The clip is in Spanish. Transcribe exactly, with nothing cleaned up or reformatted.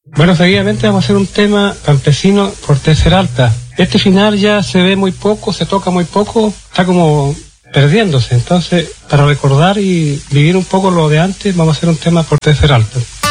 Bueno, seguidamente vamos a hacer un tema campesino por tercera alta. Este final ya se ve muy poco, se toca muy poco, está como perdiéndose. Entonces, para recordar y vivir un poco lo de antes, vamos a hacer un tema por tercera alta.